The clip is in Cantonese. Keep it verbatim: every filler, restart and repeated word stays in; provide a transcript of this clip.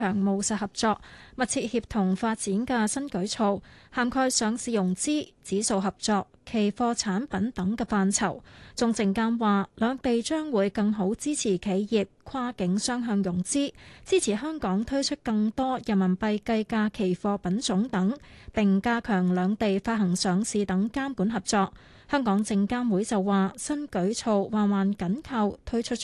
強務實合作，密切協同發展嘅新舉措，涵蓋上市融資、指數合作、期貨產品等嘅範疇。中證監話，兩地將會更好支持企業跨境雙向融資，支持香港推出更多人民幣計價期貨品種等，並加強兩地發行上市等監管合作。香港證監會就話，新舉措環環緊扣推出